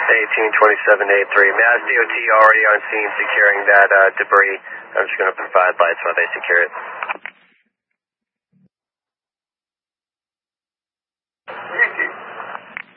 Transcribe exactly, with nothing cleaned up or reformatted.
eighteen twenty-seven eighty-three. Mass D O T already on scene securing that uh, debris. I'm just going to provide lights while they secure it.